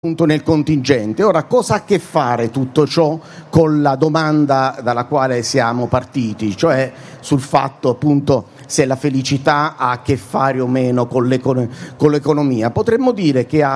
nel contingente. Ora, cosa ha a che fare tutto ciò con la domanda dalla quale siamo partiti, cioè sul fatto appunto se la felicità ha a che fare o meno con l'economia? Potremmo dire che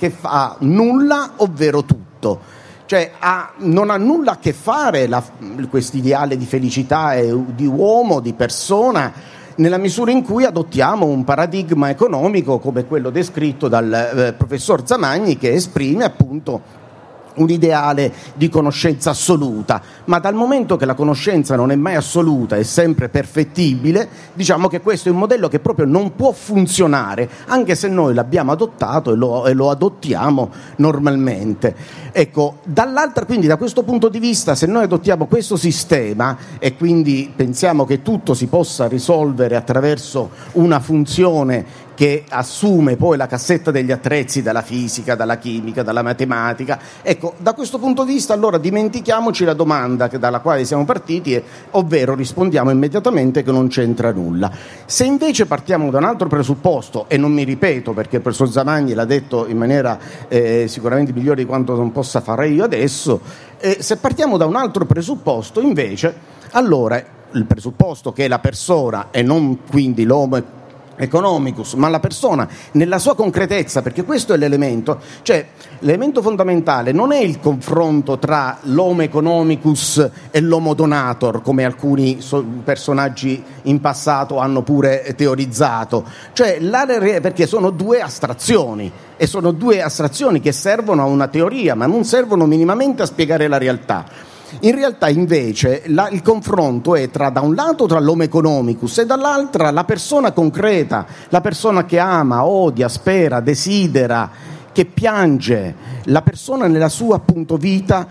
ha nulla, ovvero tutto. Cioè non ha nulla a che fare questo ideale di felicità di uomo, di persona, nella misura in cui adottiamo un paradigma economico come quello descritto dal professor Zamagni, che esprime appunto un ideale di conoscenza assoluta, ma dal momento che la conoscenza non è mai assoluta, è sempre perfettibile, diciamo che questo è un modello che proprio non può funzionare, anche se noi l'abbiamo adottato e lo adottiamo normalmente. Ecco, dall'altra, quindi da questo punto di vista, se noi adottiamo questo sistema e quindi pensiamo che tutto si possa risolvere attraverso una funzione che assume poi la cassetta degli attrezzi dalla fisica, dalla chimica, dalla matematica, ecco, da questo punto di vista allora dimentichiamoci la domanda dalla quale siamo partiti, ovvero rispondiamo immediatamente che non c'entra nulla. Se invece partiamo da un altro presupposto, e non mi ripeto perché il professor Zamagni l'ha detto in maniera sicuramente migliore di quanto non possa fare io adesso, se partiamo da un altro presupposto invece, allora il presupposto che la persona e non quindi l'uomo economicus, ma la persona nella sua concretezza, perché questo è l'elemento, cioè l'elemento fondamentale non è il confronto tra l'homo economicus e l'homo donator, come alcuni personaggi in passato hanno pure teorizzato, cioè perché sono due astrazioni, e sono due astrazioni che servono a una teoria, ma non servono minimamente a spiegare la realtà. In realtà invece il confronto è da un lato tra l'homo economicus e dall'altra la persona concreta, la persona che ama, odia, spera, desidera, che piange, la persona nella sua appunto vita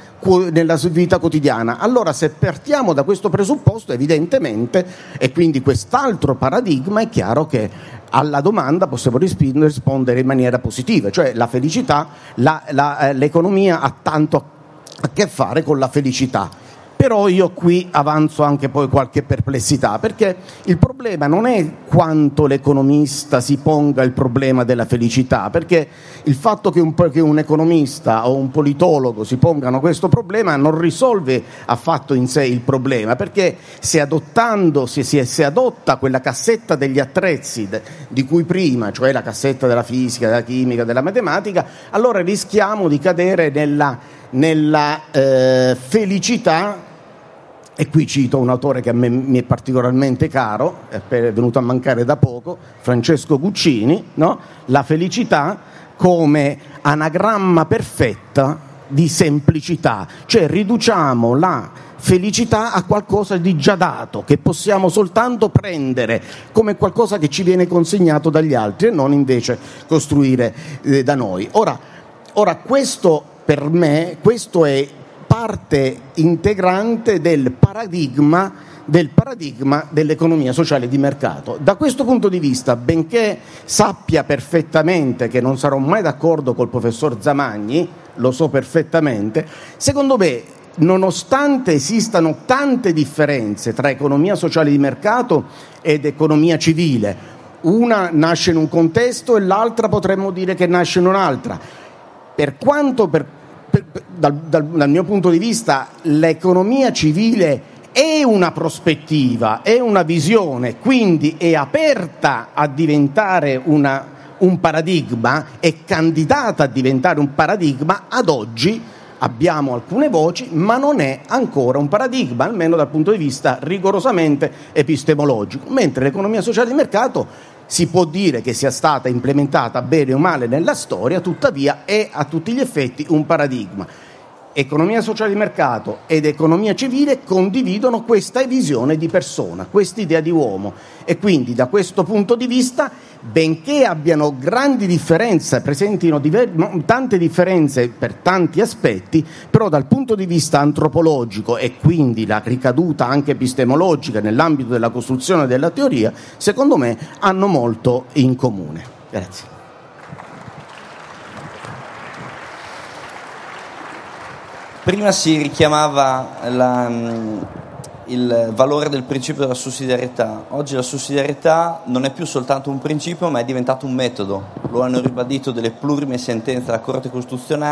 quotidiana. Allora se partiamo da questo presupposto evidentemente, e quindi quest'altro paradigma, è chiaro che alla domanda possiamo rispondere in maniera positiva, cioè la felicità, l'economia ha tanto a che fare con la felicità. Però io qui avanzo anche poi qualche perplessità, perché il problema non è quanto l'economista si ponga il problema della felicità, perché il fatto che un economista o un politologo si pongano questo problema non risolve affatto in sé il problema, perché se adotta quella cassetta degli attrezzi di cui prima, cioè la cassetta della fisica, della chimica, della matematica, allora rischiamo di cadere nella felicità. E qui cito un autore che a me mi è particolarmente caro, è venuto a mancare da poco, Francesco Guccini, no? La felicità come anagramma perfetta di semplicità, cioè riduciamo la felicità a qualcosa di già dato, che possiamo soltanto prendere come qualcosa che ci viene consegnato dagli altri e non invece costruire da noi. Ora questo per me, questo è parte integrante del paradigma dell'economia sociale di mercato. Da questo punto di vista, benché sappia perfettamente che non sarò mai d'accordo col professor Zamagni, lo so perfettamente, secondo me, nonostante esistano tante differenze tra economia sociale di mercato ed economia civile, una nasce in un contesto e l'altra potremmo dire che nasce in un'altra. Per quanto dal mio punto di vista l'economia civile è una prospettiva, è una visione, quindi è aperta a diventare un paradigma, è candidata a diventare un paradigma, ad oggi abbiamo alcune voci, ma non è ancora un paradigma, almeno dal punto di vista rigorosamente epistemologico, mentre l'economia sociale di mercato si può dire che sia stata implementata bene o male nella storia, tuttavia è a tutti gli effetti un paradigma. Economia sociale di mercato ed economia civile condividono questa visione di persona, questa idea di uomo, e quindi da questo punto di vista, benché abbiano grandi differenze, presentino tante differenze per tanti aspetti, però dal punto di vista antropologico e quindi la ricaduta anche epistemologica nell'ambito della costruzione della teoria, secondo me hanno molto in comune. Grazie. Prima si richiamava il valore del principio della sussidiarietà. Oggi la sussidiarietà non è più soltanto un principio, ma è diventato un metodo. Lo hanno ribadito delle plurime sentenze della Corte Costituzionale.